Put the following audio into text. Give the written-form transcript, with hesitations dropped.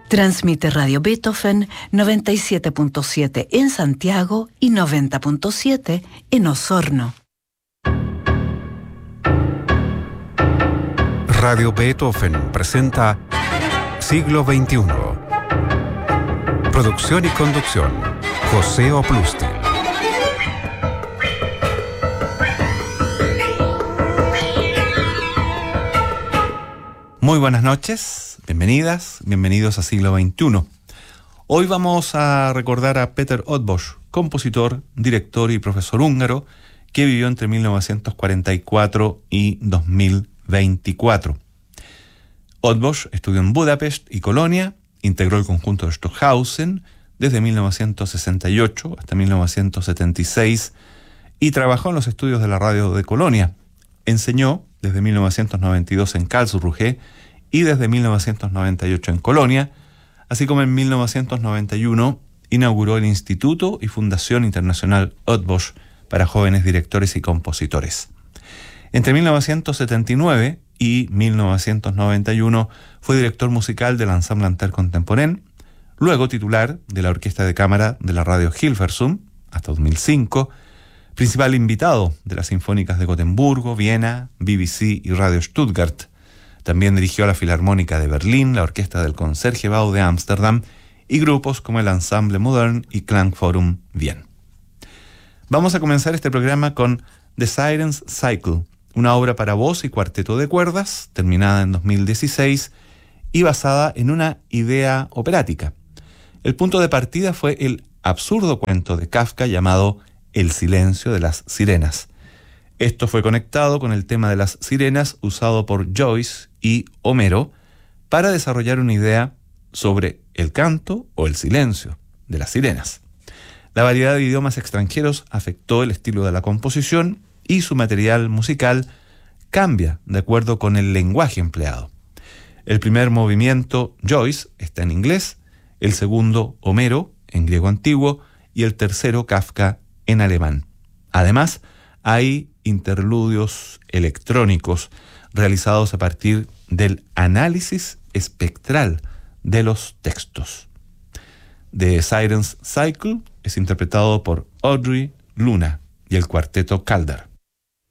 Transmite Radio Beethoven 97.7 en Santiago y 90.7 en Osorno. Radio Beethoven presenta Siglo XXI. Producción y conducción, José Oplustil. Muy buenas noches, bienvenidas, bienvenidos a Siglo XXI. Hoy vamos a recordar a Peter Otbosch, compositor, director y profesor húngaro que vivió entre 1944 y 2024. Otbosch estudió en Budapest y Colonia, integró el conjunto de Stockhausen desde 1968 hasta 1976 y trabajó en los estudios de la radio de Colonia. Enseñó desde 1992 en Karlsruhe y desde 1998 en Colonia, así como en 1991 inauguró el Instituto y Fundación Internacional Otbosch para jóvenes directores y compositores. Entre 1979 y 1991 fue director musical del Ensemble Intercontemporain, luego titular de la Orquesta de Cámara de la Radio Hilversum hasta 2005, principal invitado de las Sinfónicas de Gotemburgo, Viena, BBC y Radio Stuttgart. También dirigió la Filarmónica de Berlín, la Orquesta del Concertgebouw de Ámsterdam y grupos como el Ensemble Modern y Klangforum Wien. Vamos a comenzar este programa con The Sirens' Cycle, una obra para voz y cuarteto de cuerdas, terminada en 2016 y basada en una idea operática. El punto de partida fue el absurdo cuento de Kafka llamado El silencio de las sirenas. Esto fue conectado con el tema de las sirenas usado por Joyce y Homero para desarrollar una idea sobre el canto o el silencio de las sirenas. La variedad de idiomas extranjeros afectó el estilo de la composición y su material musical cambia de acuerdo con el lenguaje empleado. El primer movimiento, Joyce, está en inglés, el segundo, Homero, en griego antiguo, y el tercero, Kafka, en alemán. Además, hay interludios electrónicos realizados a partir del análisis espectral de los textos. The Sirens' Cycle es interpretado por Audrey Luna y el cuarteto Calder.